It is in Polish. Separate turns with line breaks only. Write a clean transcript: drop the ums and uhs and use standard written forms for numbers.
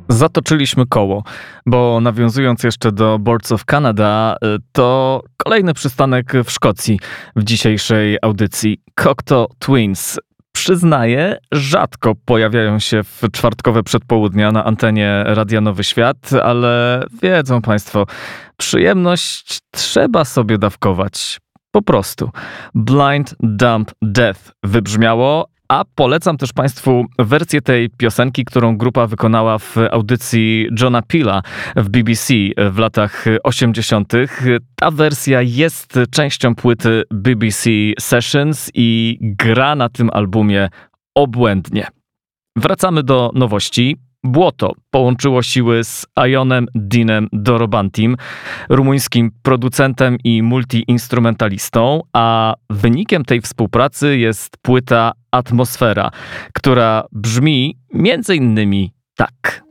Zatoczyliśmy koło, bo nawiązując jeszcze do Boards of Canada, to kolejny przystanek w Szkocji w dzisiejszej audycji. Cocteau Twins. Przyznaję, rzadko pojawiają się w czwartkowe przedpołudnia na antenie Radia Nowy Świat, ale wiedzą Państwo, przyjemność trzeba sobie dawkować. Po prostu. Blind Dumb Death wybrzmiało, a polecam też Państwu wersję tej piosenki, którą grupa wykonała w audycji Johna Peela w BBC w latach 80. Ta wersja jest częścią płyty BBC Sessions i gra na tym albumie obłędnie. Wracamy do nowości. Błoto połączyło siły z Ionem Deanem Dorobantim, rumuńskim producentem i multiinstrumentalistą, a wynikiem tej współpracy jest płyta Atmosfera, która brzmi między innymi tak.